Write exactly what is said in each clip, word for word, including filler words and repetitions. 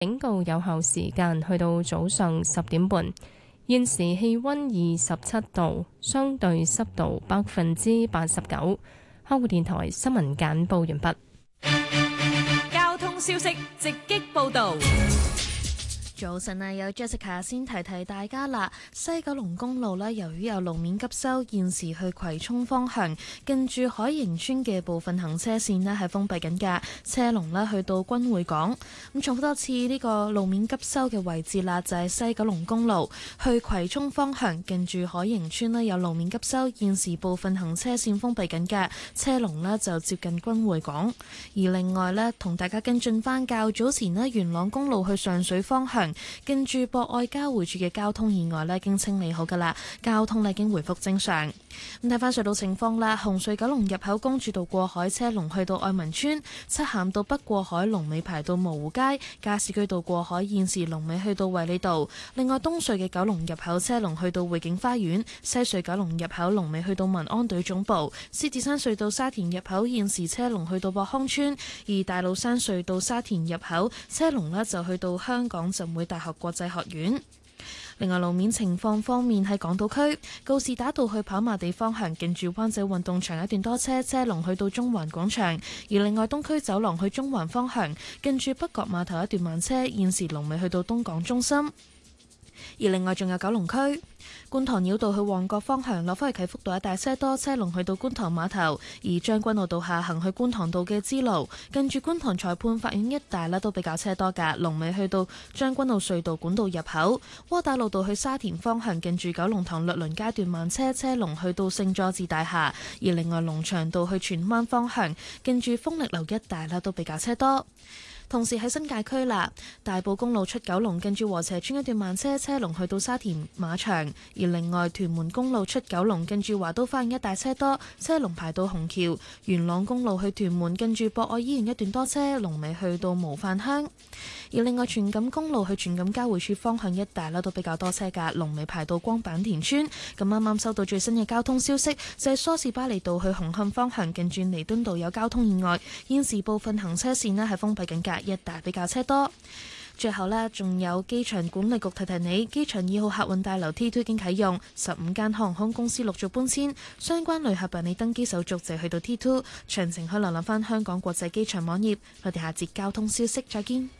警告有效時間去到早上十點半。現時氣溫二十七度，相對濕度百分之八十九。香港電台新聞簡報完畢。 交通消息直擊報道。 早晨啊，有 Jessica 先提提大家啦。西九龍公路呢，由於有路面急修，現時去葵涌方向近住海盈村嘅部分行車線呢係封閉緊㗎，車龍呢去到君匯港。咁重複多次呢個路面急修嘅位置啦，就係西九龍公路去葵涌方向近住海盈村呢有路面急修，現時部分行車線封閉緊㗎，車龍呢就接近君匯港。而另外呢，同大家跟進返較早前呢元朗公路去上水方向近住博愛交匯處嘅交通意外呢已經清理好㗎啦，交通呢已經回復正常。咁睇翻隧道情況啦，紅隧九龍入口公主道過海車龍去到愛民村，漆咸道北過海龍尾排到蕪湖街，加士居道過海現時龍尾去到衛理道。另外東隧嘅九龍入口車龍去到匯景花園，西隧九龍入口龍尾去到民安隊總部，獅子山隧道沙田入口現時車龍去到博康村，而大老山隧道沙田入口車龍呢就去到香港浸會大學國際學院。另外路面情況方面，喺港島區告士打道去跑馬地方向近住灣仔運動場一段多車，車龍去到中環廣場；而另外東區走廊去中環方向近住北角碼頭一段慢車，現時龍尾去到東港中心。而另外仲有九龍區觀塘繞道去旺角方向落返去啟福道一帶車多，車龍去到觀塘碼頭；而將軍澳道下行去觀塘道嘅支路近住觀塘裁判法院一帶呢都比較車多㗎，龍尾去到將軍澳隧道管道入口。窩打老道去沙田方向近住九龍塘律倫街段慢車，車龍去到聖佐治大廈；而另外龍翔道去荃灣方向近住豐力樓一帶呢都比較車多。同時喺新界區啦，大埔公路出九龍近住禾輋邨一段慢車，車龍去到沙田馬場；而另外屯門公路出九龍近住華都花園一帶車多，車龍排到紅橋；元朗公路去屯門近住博愛醫院一段多車，龍尾去到模範鄉；而另外荃錦公路去荃錦交匯處方向一帶啦都比較多車㗎，龍尾排到光板田村。咁啱啱收到最新嘅交通消息，就係梳士巴利道去紅磡方向近住彌敦道有交通意外，現時部分行車線呢係封閉緊㗎，一帶比較車多。最後呢，仲有機場管理局提提你，機場二號客運大樓 T two 已經啟用，十五間航空公司陸續搬遷，相關旅客辦理登機手續就去到 T two。詳情可瀏覽翻香港國際機場網頁。我哋下節交通消息再見。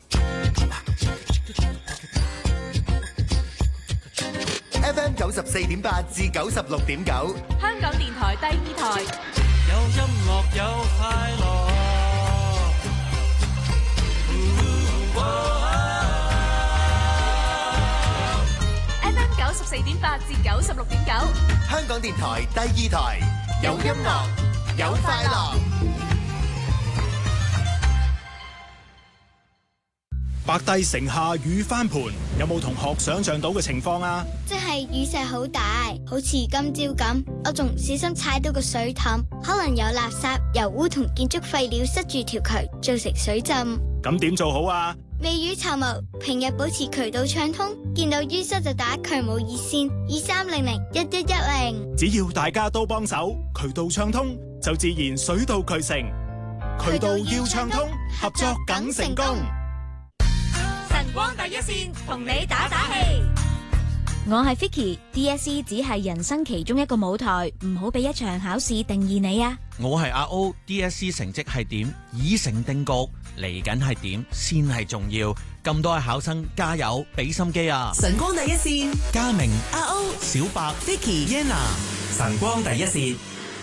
F M 九十四點八至九十六點九， 香港電台第二台， 有音樂有快樂。 F M 九十四點八至九十六點九， 香港電台第二台，有音樂有快樂。 白帝城下雨翻盤，有冇同學想象到嘅情況啊？ 即係雨勢好大，好似今朝咁，我仲唔小心踩到個水凼，可能有垃圾、油污同建築廢料塞住條渠，造成水浸。 咁點做好啊？ 未雨綢繆，平日保持渠道暢通，見到淤塞就打渠務熱線二三零零一一一零。 只要大家都幫手，渠道暢通，就自然水到渠成。渠道要暢通，合作梗成功。 晨光第一線同你打打氣。 我係 Vicky，D S E 只係人生其中一個舞台，唔好俾一場考試定義你啊！ 我係阿 O，D S E 成績係點已成定局，嚟緊係點先係重要。咁多位考生加油，俾心機啊！ 晨光第一線， 嘉明、 阿 O、 小白、 Vicky、 Yenna， 晨光第一線。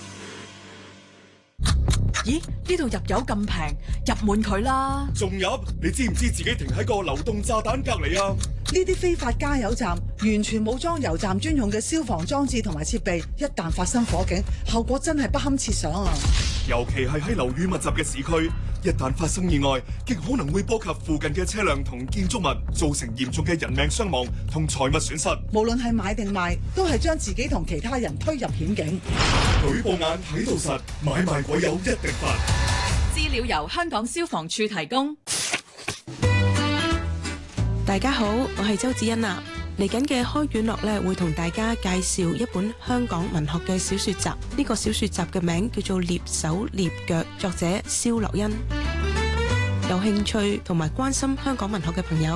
咦？呢度入油咁平，入滿佢啦！ 仲入？你知唔知自己停喺個流動炸彈隔籬啊？ 呢啲非法加油站完全冇裝油站專用嘅消防裝置同埋設備，一旦發生火警，後果真係不堪設想啊！ 尤其係喺樓宇密集嘅市區，一旦發生意外，極可能會波及附近嘅車輛同建築物，造成嚴重嘅人命傷亡同財物損失。 無論係買定賣，都係將自己同其他人推入險境。 舉報眼睇到實，買賣鬼友一定罰。 資料由香港消防處提供。 大家好，我係周子欣啊。嚟緊嘅開卷樂咧，會同大家介紹一本香港文學嘅小說集。呢個小說集嘅名叫做《躡手躡腳》，作者蕭樂欣。 有興趣同埋關心香港文學嘅朋友